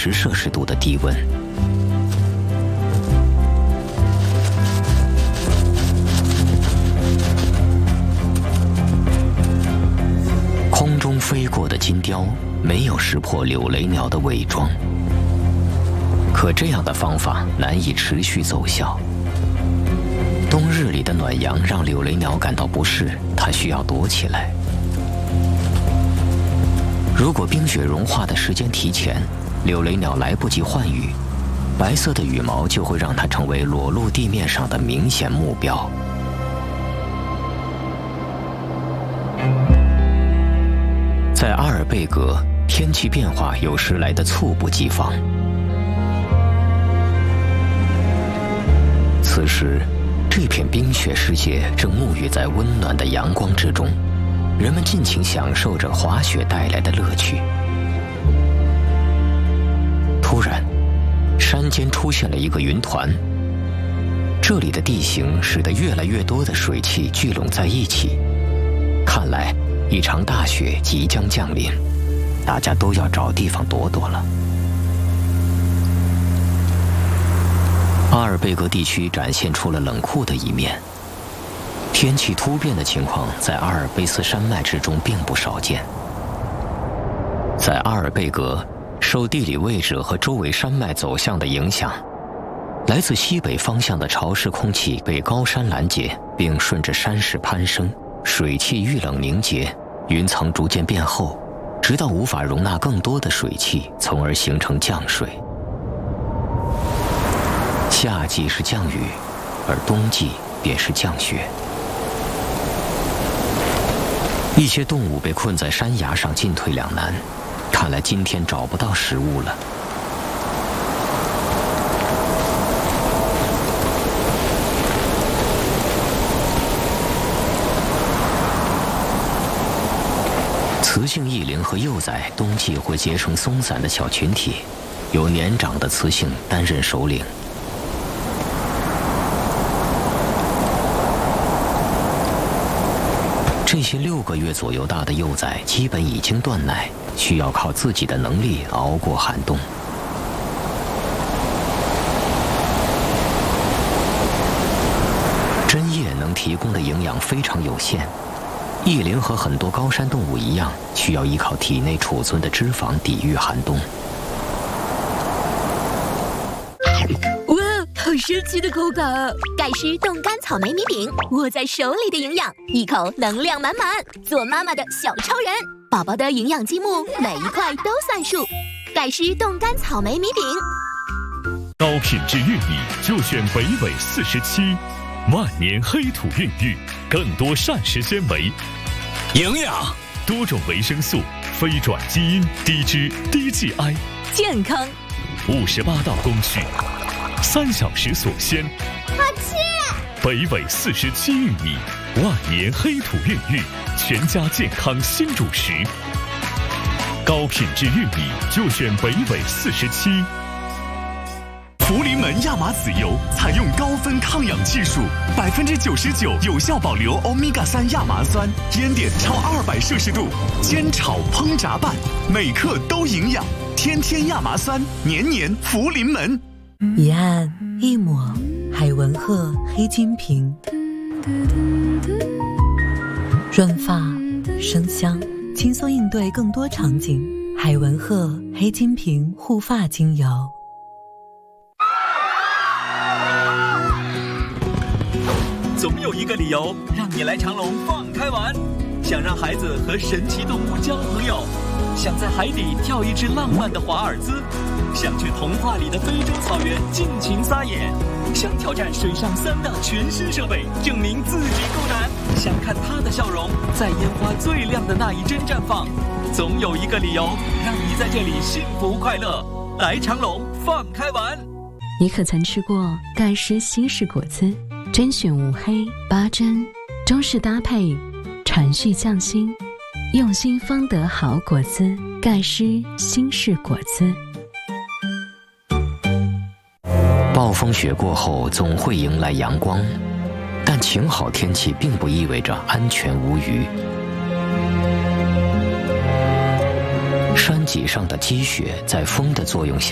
50°C的低温。空中飞过的金雕没有识破柳雷鸟的伪装，可这样的方法难以持续奏效。冬日里的暖阳让柳雷鸟感到不适，它需要躲起来。如果冰雪融化的时间提前，柳雷鸟来不及换羽，白色的羽毛就会让它成为裸露地面上的明显目标。在阿尔贝格，天气变化有时来得猝不及防。此时，这片冰雪世界正沐浴在温暖的阳光之中，人们尽情享受着滑雪带来的乐趣。突然，山间出现了一个云团，这里的地形使得越来越多的水汽聚拢在一起，看来一场大雪即将降临，大家都要找地方躲躲了。阿尔贝格地区展现出了冷酷的一面，天气突变的情况在阿尔卑斯山脉之中并不少见。在阿尔贝格，受地理位置和周围山脉走向的影响，来自西北方向的潮湿空气被高山拦截，并顺着山势攀升，水汽遇冷凝结，云层逐渐变厚，直到无法容纳更多的水汽，从而形成降水。夏季是降雨，而冬季便是降雪。一些动物被困在山崖上，进退两难，看来今天找不到食物了。雌性异羚和幼崽冬季会结成松散的小群体，由年长的雌性担任首领。这些6个月左右大的幼崽基本已经断奶，需要靠自己的能力熬过寒冬。针叶能提供的营养非常有限，异羚和很多高山动物一样，需要依靠体内储存的脂肪抵御寒冬。 哇，好神奇的口感！盖诗冻干草莓米饼，握在手里的营养，一口能量满满，做妈妈的小超人。宝宝的营养积木，每一块都算数。盖诗冻干草莓米饼， 高品质玉米就选北纬47，万年黑土孕育，更多膳食纤维、 营养、 多种维生素、非转基因、低脂、低 GI， 健康。 58道工序，3小时所鲜。 好吃！ 北纬47玉米，万年黑土孕育，全家健康新主食。高品质玉米就选北纬47。 福临门亚麻籽油采用高分抗氧技术，99%有效保留欧米伽3亚麻酸，烟点超200°C，煎炒烹炸拌，每克都营养。天天亚麻酸，年年福临门。 一按一抹，海文鹤黑金瓶，润发生香，轻松应对更多场景。海文鹤黑金瓶护发精油。 总有一个理由让你来长隆放开玩，想让孩子和神奇动物交朋友，想在海底跳一支浪漫的华尔兹，想去童话里的非洲草原尽情撒野，想挑战水上3大全新设备，证明自己够胆，想看他的笑容在烟花最亮的那一帧绽放。总有一个理由让你在这里幸福快乐，来长隆放开玩。 你可曾吃过盖诗西式果汁？甄选5黑8珍，中式搭配，传续匠心，用心方得好果汁。盖诗新式果汁。 暴风雪过后总会迎来阳光，但晴好天气并不意味着安全无虞。山脊上的积雪在风的作用下